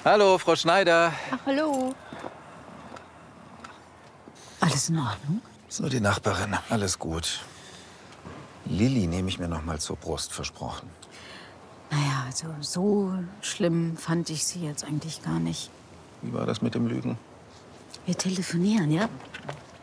Hallo, Frau Schneider. Ach, hallo. Alles in Ordnung? So, die Nachbarin. Alles gut. Lilly nehme ich mir noch mal zur Brust, versprochen. Naja, also so schlimm fand ich sie jetzt eigentlich gar nicht. Wie war das mit dem Lügen? Wir telefonieren, ja?